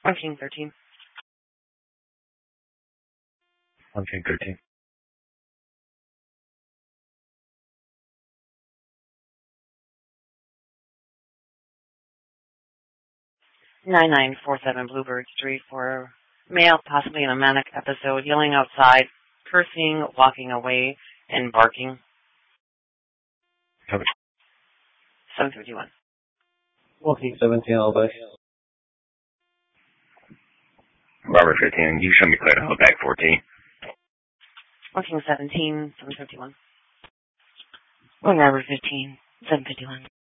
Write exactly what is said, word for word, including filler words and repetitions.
One King thirteen. One King thirteen. Nine nine four seven Bluebird Street for male, possibly in a manic episode, yelling outside, cursing, walking away, and barking. Cover. Seven fifty one. One King seventeen all day. Robert fifteen. You show me clear to hold back fourteen. One King seventeen, seven fifty one. One Robert fifteen, seven fifty one.